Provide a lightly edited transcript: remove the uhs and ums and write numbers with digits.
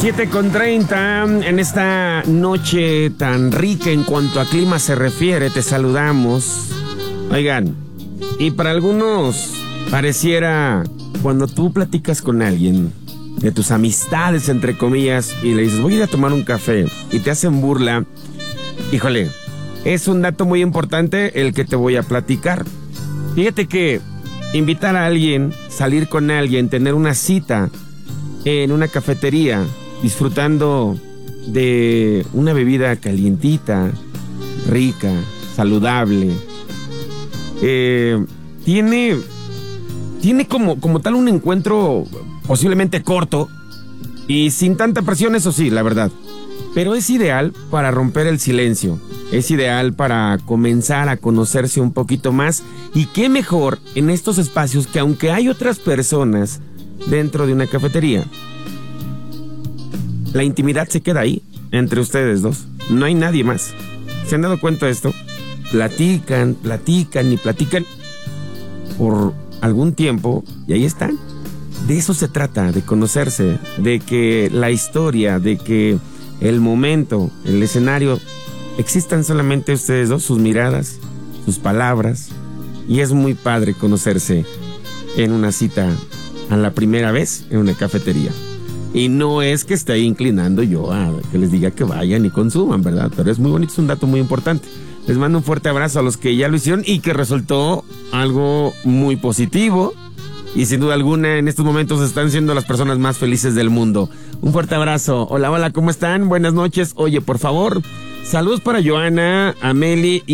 7:30 en esta noche tan rica en cuanto a clima se refiere, te saludamos. Oigan, y para algunos pareciera cuando tú platicas con alguien de tus amistades, entre comillas, y le dices, voy a ir a tomar un café, y te hacen burla, híjole, es un dato muy importante el que te voy a platicar. Fíjate que invitar a alguien, salir con alguien, tener una cita en una cafetería, disfrutando de una bebida calientita, rica, saludable, tiene como tal un encuentro posiblemente corto y sin tanta presión, eso sí, la verdad. Pero es ideal para romper el silencio, es ideal para comenzar a conocerse un poquito más. Y qué mejor en estos espacios que aunque hay otras personas dentro de una cafetería, la intimidad se queda ahí, entre ustedes dos. No hay nadie más. ¿Se han dado cuenta de esto? Platican por algún tiempo y ahí están. De eso se trata, de conocerse, de que la historia, de que el momento, el escenario, existan solamente ustedes dos, sus miradas, sus palabras. Y es muy padre conocerse en una cita a la primera vez en una cafetería. Y no es que esté inclinando yo a que les diga que vayan y consuman, ¿verdad? Pero es muy bonito, es un dato muy importante. Les mando un fuerte abrazo a los que ya lo hicieron y que resultó algo muy positivo. Y sin duda alguna, en estos momentos están siendo las personas más felices del mundo. Un fuerte abrazo. Hola, ¿cómo están? Buenas noches. Oye, por favor, saludos para Joana, Ameli y